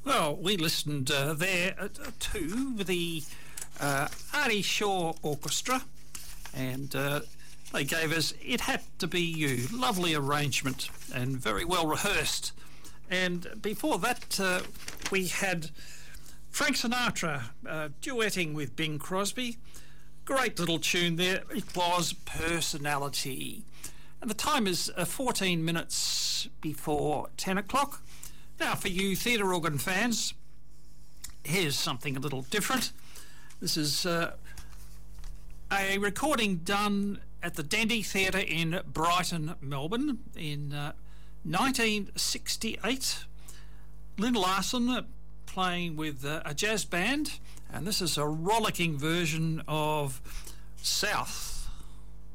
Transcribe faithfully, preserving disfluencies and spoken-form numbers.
Well, we listened uh, there uh, to the uh, Artie Shaw Orchestra, and uh, they gave us It Had to Be You. Lovely arrangement and very well rehearsed. And before that, uh, we had Frank Sinatra uh, duetting with Bing Crosby. Great little tune there. It was Personality. And the time is uh, fourteen minutes before ten o'clock. Now, for you theatre organ fans, here's something a little different. This is uh, a recording done at the Dendy Theatre in Brighton, Melbourne in uh, nineteen sixty-eight. Lynn Larson uh, playing with uh, a jazz band, and this is a rollicking version of South.